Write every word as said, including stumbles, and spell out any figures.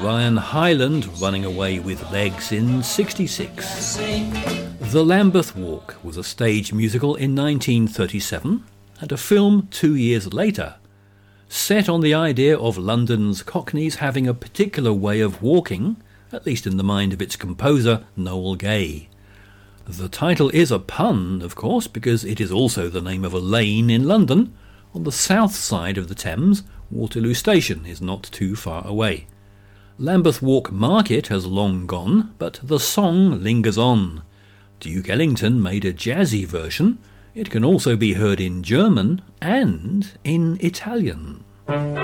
Ryan Hyland running away with Legs in sixty-six. The Lambeth Walk was a stage musical in nineteen thirty-seven and a film two years later, set on the idea of London's Cockneys having a particular way of walking, at least in the mind of its composer, Noel Gay. The title is a pun, of course, because it is also the name of a lane in London. On the south side of the Thames, Waterloo Station is not too far away. Lambeth Walk Market has long gone, but the song lingers on. Duke Ellington made a jazzy version. It can also be heard in German and in Italian.